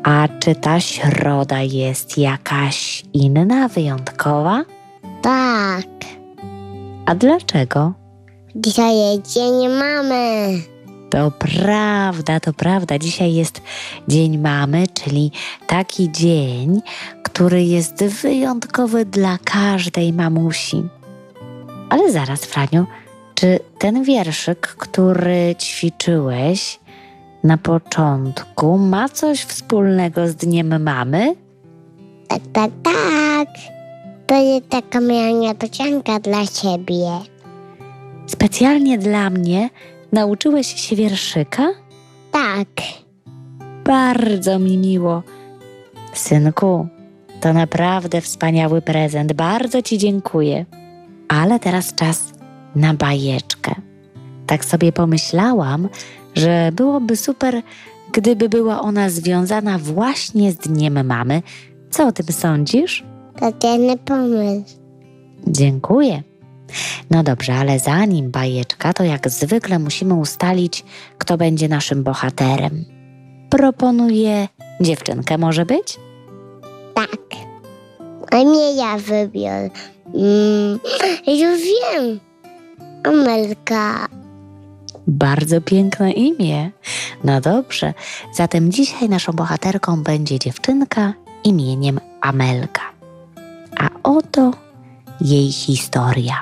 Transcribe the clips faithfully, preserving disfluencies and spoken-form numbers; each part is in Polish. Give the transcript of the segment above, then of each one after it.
A czy ta środa jest jakaś inna, wyjątkowa? Tak, A dlaczego? dzisiaj jest dzień mamy. To prawda, to prawda. Dzisiaj jest Dzień Mamy, czyli taki dzień, który jest wyjątkowy dla każdej mamusi. Ale zaraz, Franiu, czy ten wierszyk, który ćwiczyłeś na początku, ma coś wspólnego z Dniem Mamy? Tak, tak, tak. To jest taka moja niespodzianka dla ciebie. Specjalnie dla mnie nauczyłeś się wierszyka? Tak, Bardzo mi miło. Synku, to naprawdę wspaniały prezent. Bardzo ci dziękuję. Ale teraz czas na bajeczkę. Tak sobie pomyślałam, że byłoby super, gdyby była ona związana właśnie z Dniem Mamy. Co o tym sądzisz? to ten pomysł. Dziękuję. No dobrze, ale zanim bajeczka, to jak zwykle musimy ustalić, kto będzie naszym bohaterem. Proponuję dziewczynkę, może być? Tak. A nie ja wybiorę. Mm, już wiem. Amelka. Bardzo piękne imię. No dobrze, zatem dzisiaj naszą bohaterką będzie dziewczynka imieniem Amelka. A oto jej historia.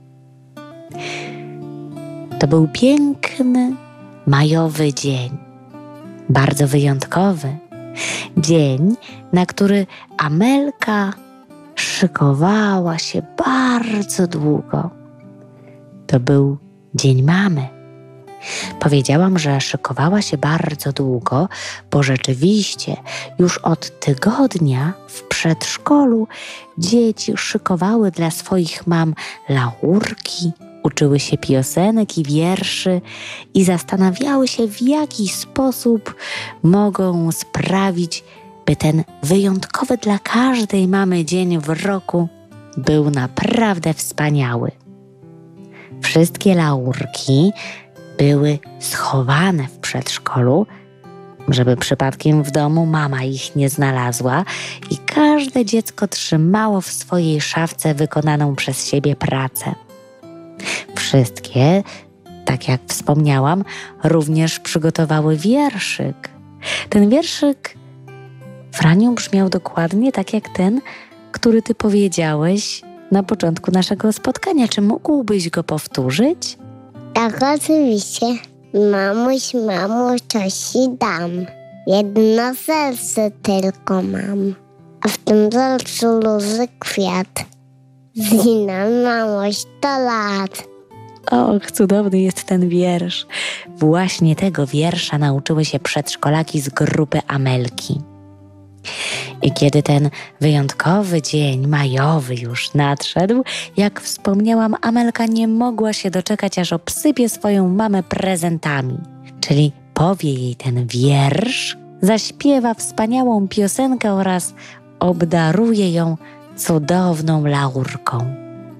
To był piękny, majowy dzień. Bardzo wyjątkowy. Dzień, na który Amelka szykowała się bardzo długo. To był Dzień Mamy. Powiedziałam, że szykowała się bardzo długo, bo rzeczywiście już od tygodnia w przedszkolu dzieci szykowały dla swoich mam laurki, uczyły się piosenek i wierszy i zastanawiały się, w jaki sposób mogą sprawić, by ten wyjątkowy dla każdej mamy dzień w roku był naprawdę wspaniały. Wszystkie laurki były schowane w przedszkolu, żeby przypadkiem w domu mama ich nie znalazła i każde dziecko trzymało w swojej szafce wykonaną przez siebie pracę. Wszystkie, tak jak wspomniałam, również przygotowały wierszyk. Ten wierszyk, Franiu, brzmiał dokładnie tak jak ten, który ty powiedziałeś na początku naszego spotkania. Czy mógłbyś go powtórzyć? Tak, oczywiście. Mamuś, mamuś, coś ci dam. Jedno serce tylko mam, a w tym sercu róży kwiat. Zina mamuś sto lat. Och, cudowny jest ten wiersz. Właśnie tego wiersza nauczyły się przedszkolaki z grupy Amelki. I kiedy ten wyjątkowy dzień majowy już nadszedł, jak wspomniałam, Amelka nie mogła się doczekać, aż obsypie swoją mamę prezentami. Czyli powie jej ten wiersz, zaśpiewa wspaniałą piosenkę oraz obdaruje ją cudowną laurką.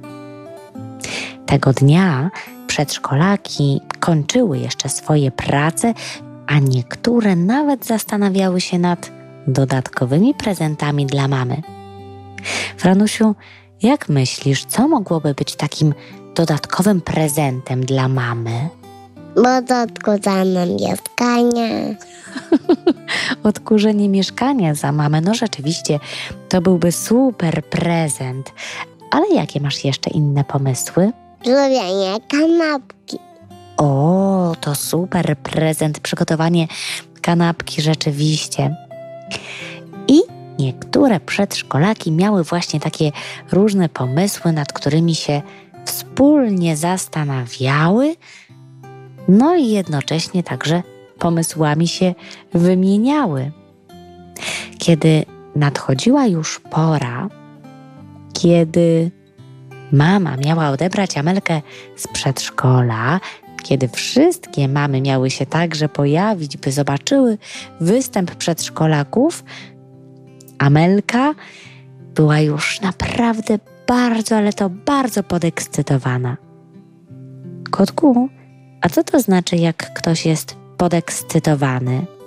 Tego dnia przedszkolaki kończyły jeszcze swoje prace, a niektóre nawet zastanawiały się nad dodatkowymi prezentami dla mamy. Franusiu, jak myślisz, co mogłoby być takim dodatkowym prezentem dla mamy? Bo to odkurzane mieszkanie. Odkurzenie mieszkania za mamę, no rzeczywiście, to byłby super prezent. Ale jakie masz jeszcze inne pomysły? Zrobienie kanapki. O, to super prezent, przygotowanie kanapki rzeczywiście. I niektóre przedszkolaki miały właśnie takie różne pomysły, nad którymi się wspólnie zastanawiały, no i jednocześnie także pomysłami się wymieniały. Kiedy nadchodziła już pora, kiedy mama miała odebrać Amelkę z przedszkola, kiedy wszystkie mamy miały się także pojawić, by zobaczyły występ przedszkolaków, Amelka była już naprawdę bardzo, ale to bardzo podekscytowana. Kotku, a co to znaczy, jak ktoś jest podekscytowany?